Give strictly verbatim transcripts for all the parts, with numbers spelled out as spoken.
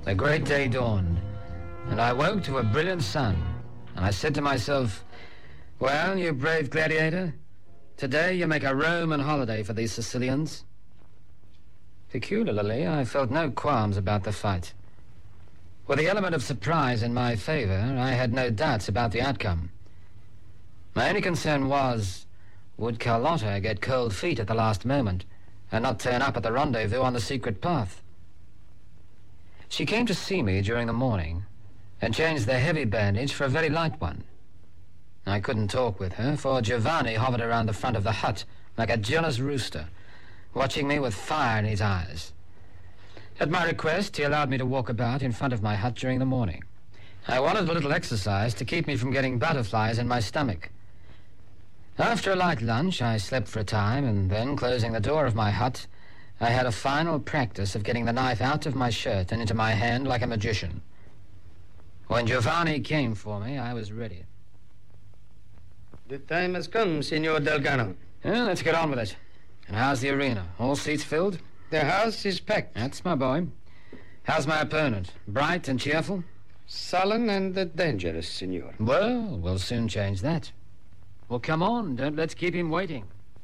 A great day dawned, and I woke to a brilliant sun, and I said to myself, well, you brave gladiator, today you make a Roman holiday for these Sicilians. Peculiarly, I felt no qualms about the fight. With the element of surprise in my favor, I had no doubts about the outcome. My only concern was, would Carlotta get cold feet at the last moment and not turn up at the rendezvous on the secret path? She came to see me during the morning and changed the heavy bandage for a very light one. I couldn't talk with her, for Giovanni hovered around the front of the hut like a jealous rooster, watching me with fire in his eyes. At my request, he allowed me to walk about in front of my hut during the morning. I wanted a little exercise to keep me from getting butterflies in my stomach. After a light lunch, I slept for a time, and then, closing the door of my hut, I had a final practice of getting the knife out of my shirt and into my hand like a magician. When Giovanni came for me, I was ready. The time has come, Signor Delgano. Well, let's get on with it. And how's the arena? All seats filled? The house is packed. That's my boy. How's my opponent? Bright and cheerful? Sullen and uh, dangerous, Signor. Well, we'll soon change that. Well, come on. Don't let's keep him waiting.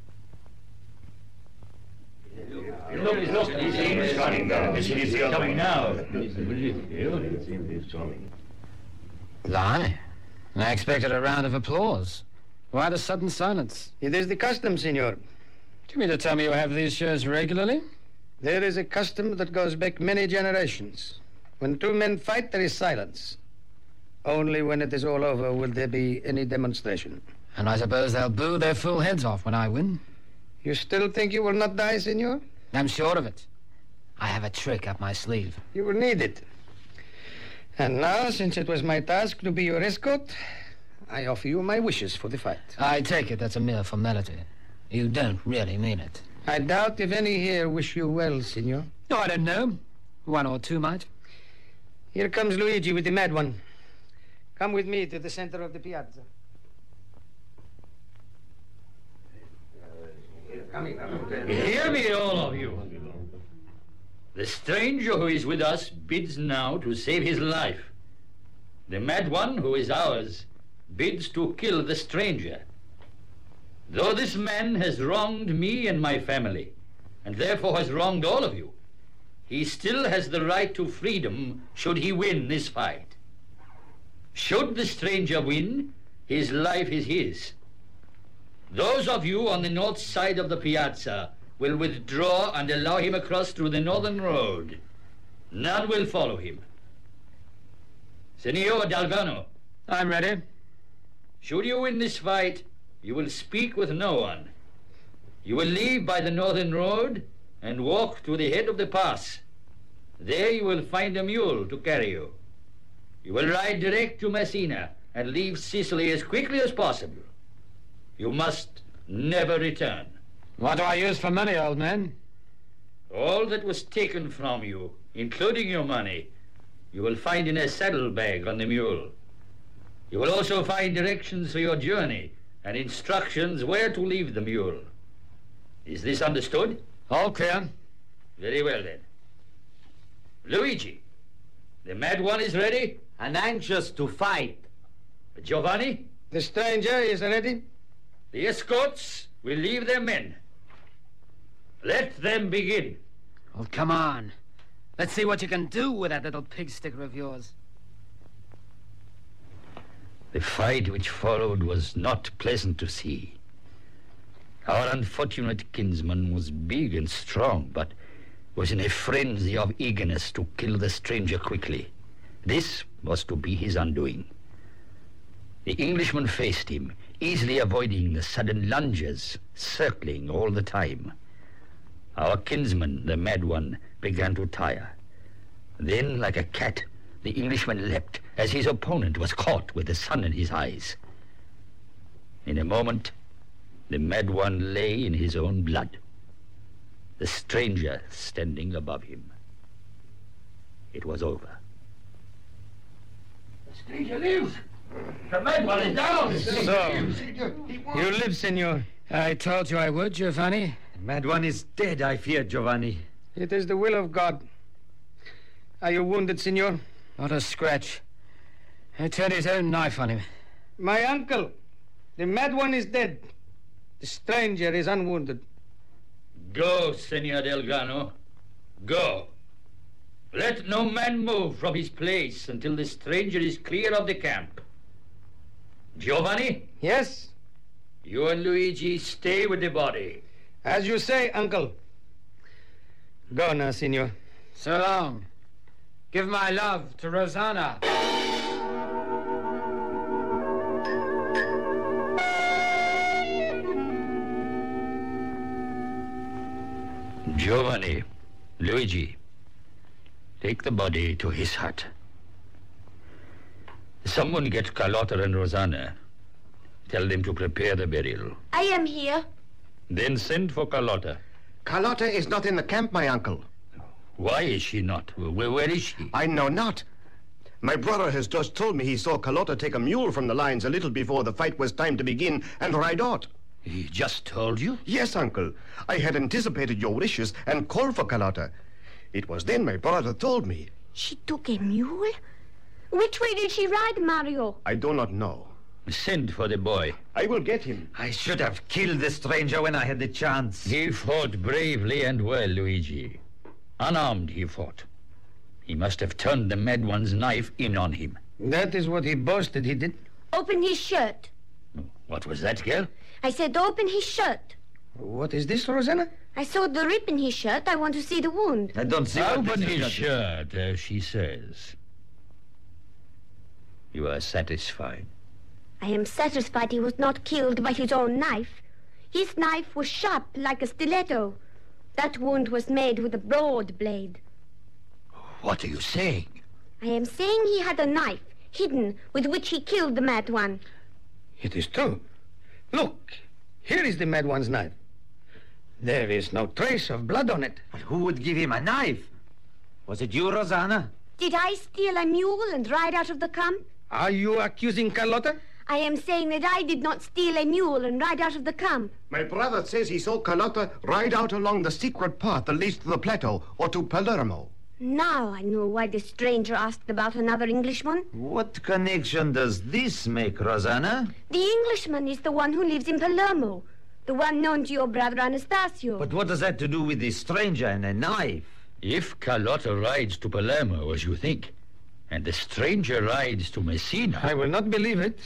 Look, look, he's coming now. He's coming now. Blimey. I expected a round of applause. Why the sudden silence? It is the custom, Signor. Do you mean to tell me you have these shows regularly? There is a custom that goes back many generations. When two men fight, there is silence. Only when it is all over will there be any demonstration. And I suppose they'll boo their fool heads off when I win. You still think you will not die, Signor? I'm sure of it. I have a trick up my sleeve. You will need it. And now, since it was my task to be your escort, I offer you my wishes for the fight. I take it that's a mere formality. You don't really mean it. I doubt if any here wish you well, Signor. No, I don't know. One or two might. Here comes Luigi with the mad one. Come with me to the center of the piazza. Hear me, all of you. The stranger who is with us bids now to save his life. The mad one who is ours bids to kill the stranger. Though this man has wronged me and my family, and therefore has wronged all of you, he still has the right to freedom should he win this fight. Should the stranger win, his life is his. Those of you on the north side of the piazza will withdraw and allow him across through the northern road. None will follow him. Signor Dalgano. I'm ready. Should you win this fight, you will speak with no one. You will leave by the northern road and walk to the head of the pass. There you will find a mule to carry you. You will ride direct to Messina and leave Sicily as quickly as possible. You must never return. What do I use for money, old man? All that was taken from you, including your money, you will find in a saddlebag on the mule. You will also find directions for your journey and instructions where to leave the mule. Is this understood? All clear. Very well, then. Luigi, the mad one is ready? And anxious to fight. Giovanni? The stranger is ready. The escorts will leave their men. Let them begin. Oh, come on. Let's see what you can do with that little pig sticker of yours. The fight which followed was not pleasant to see. Our unfortunate kinsman was big and strong, but was in a frenzy of eagerness to kill the stranger quickly. This was to be his undoing. The Englishman faced him, easily avoiding the sudden lunges, circling all the time. Our kinsman, the mad one, began to tire. Then, like a cat, the Englishman leapt as his opponent was caught with the sun in his eyes. In a moment, the mad one lay in his own blood, the stranger standing above him. It was over. The stranger lives! The mad one is down! So, you live, Signor. I told you I would, Giovanni. The mad one is dead, I fear, Giovanni. It is the will of God. Are you wounded, senor? Not a scratch. He turned his own knife on him. My uncle. The mad one is dead. The stranger is unwounded. Go, Senor Delgado. Go. Let no man move from his place until the stranger is clear of the camp. Giovanni, Yes? you and Luigi stay with the body. As you say, uncle. Go now, senor. So long. Give my love to Rosanna. Giovanni, Luigi, take the body to his hut. Someone get Carlotta and Rosanna. Tell them to prepare the burial. I am here. Then send for Carlotta. Carlotta is not in the camp, my uncle. Why is she not? Where, where is she? I know not. My brother has just told me he saw Carlotta take a mule from the lines a little before the fight was time to begin and ride out. He just told you? Yes, uncle. I had anticipated your wishes and called for Carlotta. It was then my brother told me. She took a mule? Which way did she ride, Mario? I do not know. Send for the boy. I will get him. I should have killed the stranger when I had the chance. He fought bravely and well, Luigi. Unarmed, he fought. He must have turned the mad one's knife in on him. That is what he boasted he did. Open his shirt. What was that, girl? I said open his shirt. What is this, Rosanna? I saw the rip in his shirt. I want to see the wound. I don't see what Open this his is. shirt, as she says. You are satisfied. I am satisfied he was not killed by his own knife. His knife was sharp like a stiletto. That wound was made with a broad blade. What are you saying? I am saying he had a knife hidden with which he killed the mad one. It is true. Look, here is the mad one's knife. There is no trace of blood on it. But who would give him a knife? Was it you, Rosanna? Did I steal a mule and ride out of the camp? Are you accusing Carlotta? I am saying that I did not steal a mule and ride out of the camp. My brother says he saw Carlotta ride out along the secret path that leads to the plateau or to Palermo. Now I know why the stranger asked about another Englishman. What connection does this make, Rosanna? The Englishman is the one who lives in Palermo, the one known to your brother Anastasio. But what does that to do with the stranger and a knife? If Carlotta rides to Palermo, as you think, and the stranger rides to Messina... I will not believe it.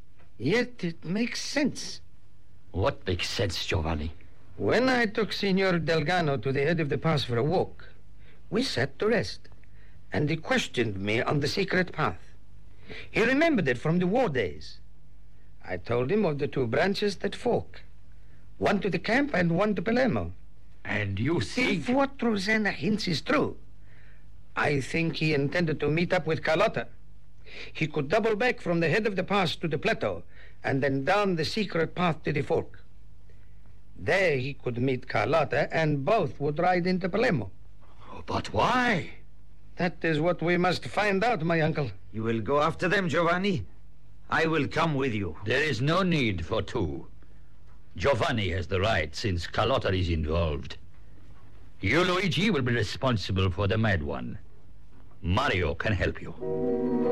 Yet it makes sense. What makes sense, Giovanni? When I took Signor Delgado to the head of the pass for a walk, we sat to rest, and he questioned me on the secret path. He remembered it from the war days. I told him of the two branches that fork, one to the camp and one to Palermo. And you think... If what Rosanna hints is true, I think he intended to meet up with Carlotta. He could double back from the head of the pass to the plateau and then down the secret path to the fork. There he could meet Carlotta and both would ride into Palermo. But why? That is what we must find out, my uncle. You will go after them, Giovanni? I will come with you. There is no need for two. Giovanni has the right since Carlotta is involved. You, Luigi, will be responsible for the mad one. Mario can help you.